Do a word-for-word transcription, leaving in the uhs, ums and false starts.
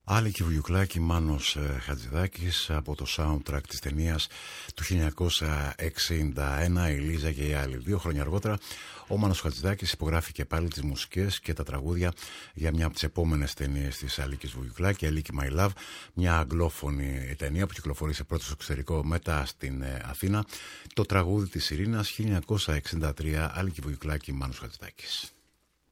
Άλικη Βουγιουκλάκη, Μάνος Χατζηδάκης, από το soundtrack της ταινίας του χίλια εννιακόσια εξήντα ένα, η Λίζα και οι άλλοι. Δύο χρόνια αργότερα ο Μάνος Χατζηδάκης υπογράφει και πάλι τις μουσικές και τα τραγούδια για μια από τις επόμενες ταινίες της Άλικης Βουγιουκλάκη, Αλίκη My Love, μια αγγλόφωνη ταινία που κυκλοφορήσε πρώτα στο εξωτερικό, μετά στην Αθήνα. Το τραγούδι της Ειρήνας, χίλια εννιακόσια εξήντα τρία, Άλικη Βουγιουκλάκη, Μάνος Χατζηδάκης.